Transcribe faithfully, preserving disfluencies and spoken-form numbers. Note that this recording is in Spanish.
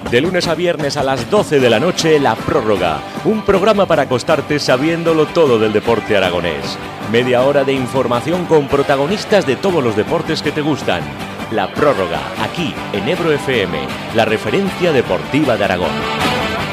De lunes a viernes a las doce de la noche, La Prórroga. Un programa para acostarte sabiéndolo todo del deporte aragonés. Media hora de información con protagonistas de todos los deportes que te gustan. La Prórroga, aquí en Ebro F M, la referencia deportiva de Aragón.